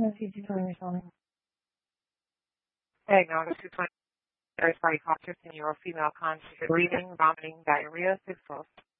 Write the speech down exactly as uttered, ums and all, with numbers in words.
That's easy telling you're selling. Diagnosis two twenty, third party cautious in your female conscious breathing, vomiting, diarrhea, six twelve.